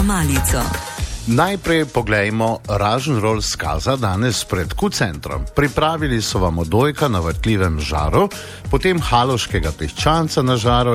malico. Najprej poglejmo rock'n'roll skaza danes pred Q-centrom. Pripravili so vam odojka na vrtljivem žaru, potem haloškega piščanca na žaru